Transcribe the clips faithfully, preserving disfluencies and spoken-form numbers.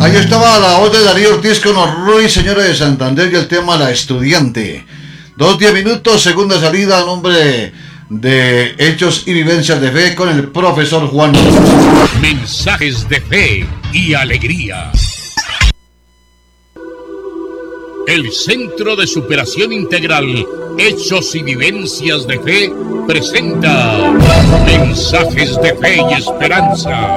Ahí estaba la voz de Darío Ortiz con los Ruiz, señores de Santander, y el tema La Estudiante. Dos, diez minutos, segunda salida a nombre de Hechos y Vivencias de Fe con el profesor Juan. Mensajes de fe y alegría. El Centro de Superación Integral Hechos y Vivencias de Fe presenta Mensajes de Fe y Esperanza.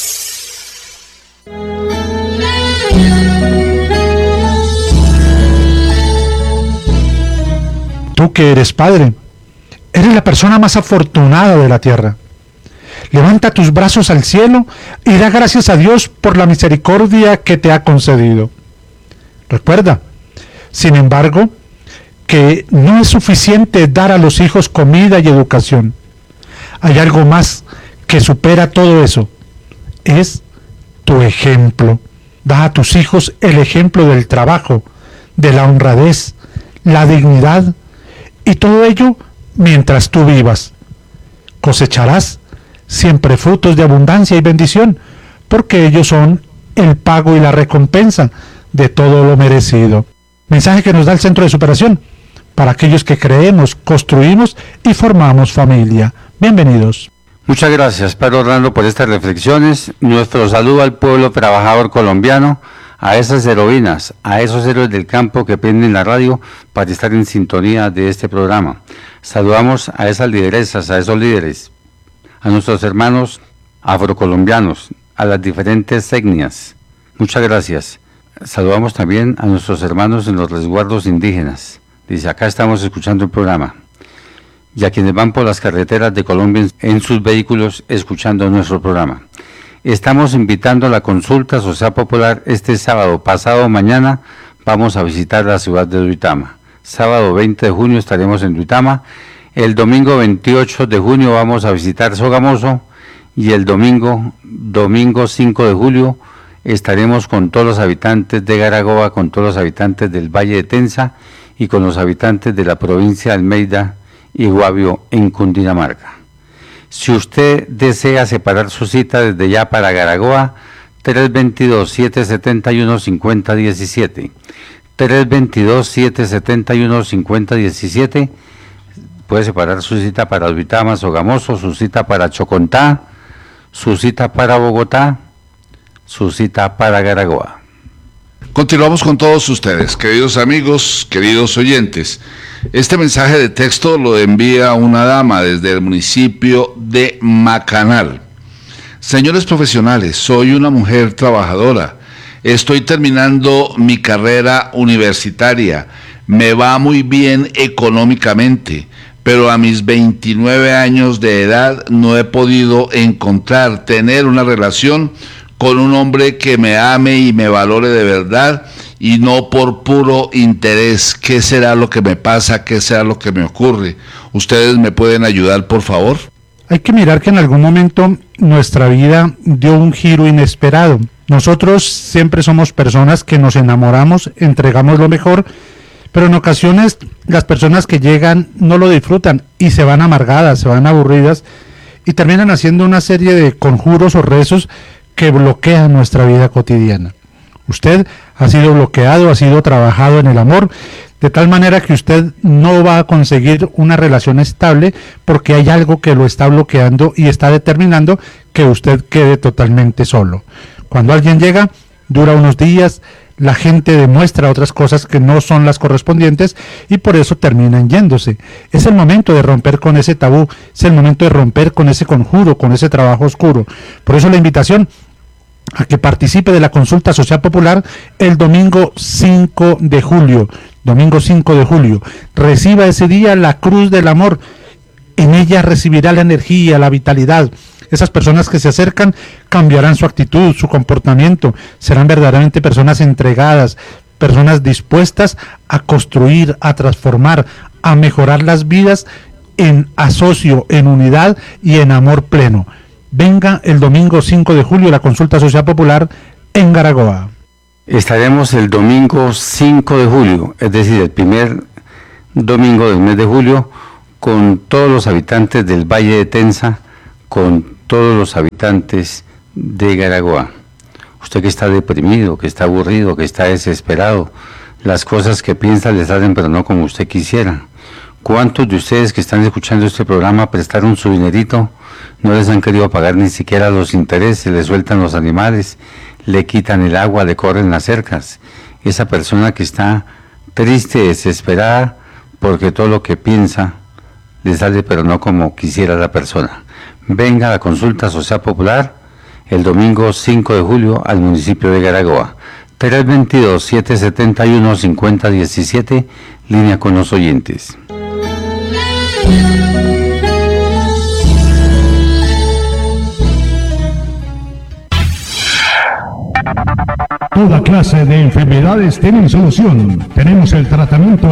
Tú que eres padre, eres la persona más afortunada de la tierra. Levanta tus brazos al cielo y da gracias a Dios por la misericordia que te ha concedido. Recuerda, sin embargo, que no es suficiente dar a los hijos comida y educación. Hay algo más que supera todo eso. Es tu ejemplo. Da a tus hijos el ejemplo del trabajo, de la honradez, la dignidad, y todo ello mientras tú vivas. Cosecharás siempre frutos de abundancia y bendición, porque ellos son el pago y la recompensa de todo lo merecido. Mensaje que nos da el Centro de Superación para aquellos que creemos, construimos y formamos familia. Bienvenidos. Muchas gracias, Padre Orlando, por estas reflexiones. Nuestro saludo al pueblo trabajador colombiano, a esas heroínas, a esos héroes del campo que prenden la radio para estar en sintonía de este programa. Saludamos a esas lideresas, a esos líderes, a nuestros hermanos afrocolombianos, a las diferentes etnias. Muchas gracias. Saludamos también a nuestros hermanos en los resguardos indígenas. Dice, acá estamos escuchando el programa. Y a quienes van por las carreteras de Colombia en sus vehículos escuchando nuestro programa. Estamos invitando a la consulta social popular este sábado. Pasado mañana vamos a visitar la ciudad de Duitama. Sábado veinte de junio estaremos en Duitama. El domingo veintiocho de junio vamos a visitar Sogamoso. Y el domingo, domingo cinco de julio, estaremos con todos los habitantes de Garagoa, con todos los habitantes del Valle de Tensa y con los habitantes de la provincia de Almeida y Guavio en Cundinamarca. Si usted desea separar su cita desde ya para Garagoa, tres dos dos, siete siete uno, cinco cero uno siete, tres dos dos, siete siete uno, cinco cero uno siete, puede separar su cita para Duitama, Sogamoso, su cita para Chocontá, su cita para Bogotá, su cita para Garagoa. Continuamos con todos ustedes, queridos amigos, queridos oyentes. Este mensaje de texto lo envía una dama desde el municipio de Macanal. Señores profesionales, soy una mujer trabajadora. Estoy terminando mi carrera universitaria. Me va muy bien económicamente, pero a mis veintinueve años de edad no he podido encontrar, tener una relación con un hombre que me ame y me valore de verdad y no por puro interés. ¿Qué será lo que me pasa? ¿Qué será lo que me ocurre? ¿Ustedes me pueden ayudar, por favor? Hay que mirar que en algún momento nuestra vida dio un giro inesperado. Nosotros siempre somos personas que nos enamoramos, entregamos lo mejor, pero en ocasiones las personas que llegan no lo disfrutan y se van amargadas, se van aburridas y terminan haciendo una serie de conjuros o rezos que bloquean nuestra vida cotidiana. Usted ha sido bloqueado, ha sido trabajado en el amor, de tal manera que usted no va a conseguir una relación estable porque hay algo que lo está bloqueando y está determinando que usted quede totalmente solo. Cuando alguien llega, dura unos días, la gente demuestra otras cosas que no son las correspondientes y por eso terminan yéndose. Es el momento de romper con ese tabú, es el momento de romper con ese conjuro, con ese trabajo oscuro. Por eso la invitación a que participe de la consulta social popular el domingo cinco de julio. Domingo cinco de julio. Reciba ese día la cruz del amor. En ella recibirá la energía, la vitalidad. Esas personas que se acercan cambiarán su actitud, su comportamiento. Serán verdaderamente personas entregadas, personas dispuestas a construir, a transformar, a mejorar las vidas en asocio, en unidad y en amor pleno. Venga el domingo cinco de julio a la consulta social popular en Garagoa. Estaremos el domingo cinco de julio, es decir, el primer domingo del mes de julio, con todos los habitantes del Valle de Tensa, con todos los habitantes de Garagoa. Usted que está deprimido, que está aburrido, que está desesperado, las cosas que piensa le salen pero no como usted quisiera. ¿Cuántos de ustedes que están escuchando este programa prestaron su dinerito? No les han querido pagar ni siquiera los intereses, le sueltan los animales, le quitan el agua, le corren las cercas. Esa persona que está triste, desesperada, porque todo lo que piensa le sale pero no como quisiera la persona. Venga a la consulta social popular el domingo cinco de julio al municipio de Garagoa. tres dos dos, siete siete uno, cinco cero uno siete, línea con los oyentes. Toda clase de enfermedades tienen solución. Tenemos el tratamiento